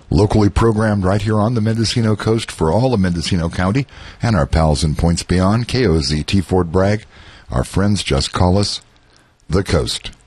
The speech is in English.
Locally programmed right here on the Mendocino coast for all of Mendocino County and our pals in points beyond, KOZT Fort Bragg. Our friends just call us The Coast.